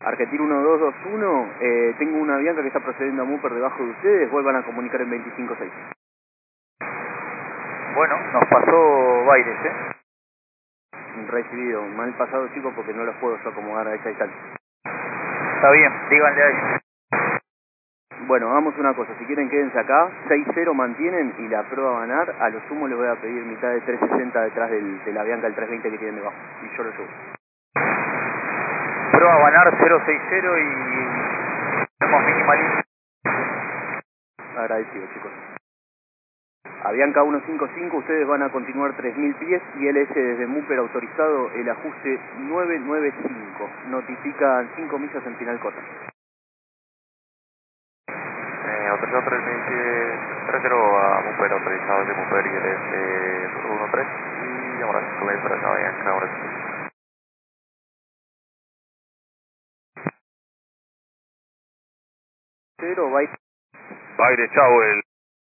Argentina 1221, tengo una Avianca que está procediendo a Mupper debajo de ustedes, vuelvan a comunicar en 25-6. Bueno, nos pasó Baires, Recibido, mal pasado chicos porque no los puedo yo acomodar a esa distancia. Está bien, díganle a ellos. Bueno, hagamos una cosa, si quieren quédense acá, 6-0 mantienen y la prueba va a ganar, a lo sumo les voy a pedir mitad de 360 detrás de la Avianca el 320 que tienen debajo, y yo lo llevo. Prueba a ganar 060 y tenemos mínima línea. Agradecido chicos. Avianca 155, ustedes van a continuar 3000 pies y LS desde Mupper autorizado el ajuste 995, notifican 5 millas en final corta. Autorizado 3000 pies, 30 a Mupper, autorizado de Mupper y LS 13 y ahora comienza la Avianca ahora sí. 0, Baires. Baires, chao, el